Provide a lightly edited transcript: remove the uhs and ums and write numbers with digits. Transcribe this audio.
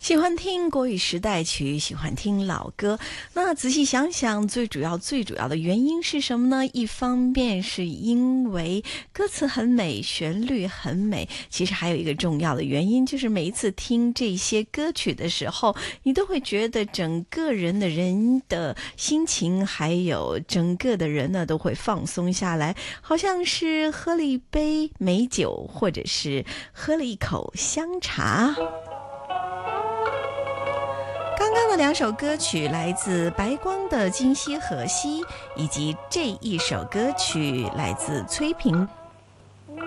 喜欢听国语时代曲，喜欢听老歌。那仔细想想，最主要的原因是什么呢？一方面是因为歌词很美，旋律很美，其实还有一个重要的原因，就是每一次听这些歌曲的时候，你都会觉得整个人的心情，还有整个的人呢，都会放松下来，好像是喝了一杯美酒，或者是喝了一口香茶。刚刚的两首歌曲来自白光的《今夕何夕》，以及这一首歌曲来自崔萍